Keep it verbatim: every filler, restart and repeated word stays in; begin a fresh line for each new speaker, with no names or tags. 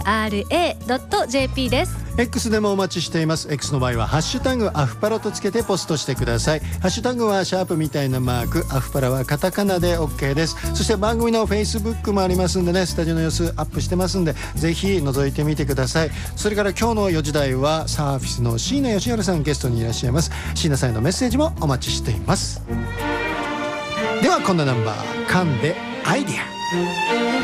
アールエードットジェーピー です。
X でもお待ちしています。 X の場合はハッシュタグアフパラとつけてポストしてください。ハッシュタグはシャープみたいなマーク、アフパラはカタカナで OK です。そして番組の Facebook もありますんでね、スタジオの様子アップしてますんで、ぜひ覗いてみてください。それから今日のよじ台はサーフィスの椎名義治さんゲストにいらっしゃいます。椎名さんへのメッセージもお待ちしています。ではこんなナンバー、噛んでアイディア。